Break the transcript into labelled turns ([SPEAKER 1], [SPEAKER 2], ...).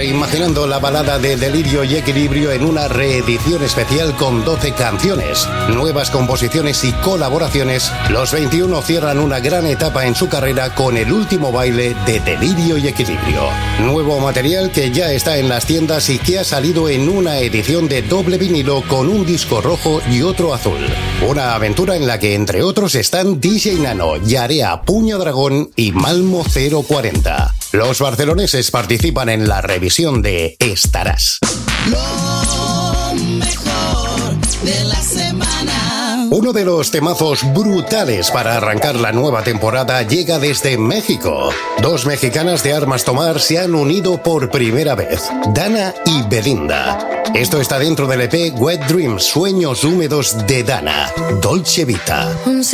[SPEAKER 1] reimaginando la balada de Delirio y Equilibrio en una reedición especial con 12 canciones, nuevas composiciones y colaboraciones. Los 21 cierran una gran etapa en su carrera con el último baile de Delirio y Equilibrio. Nuevo material que ya está en las tiendas y que ha salido en una edición de doble vinilo con un disco rojo y otro azul. Una aventura en la que entre otros están DJ Nano, Yarea, Puño Dragón y Malmo 040. Los barceloneses participan en la revisión de Estarás.
[SPEAKER 2] Lo mejor de la semana.
[SPEAKER 1] Uno de los temazos brutales para arrancar la nueva temporada llega desde México. Dos mexicanas de armas tomar se han unido por primera vez, Dana y Belinda. Esto está dentro del EP Wet Dreams, Sueños Húmedos de Dana, Dolce Vita.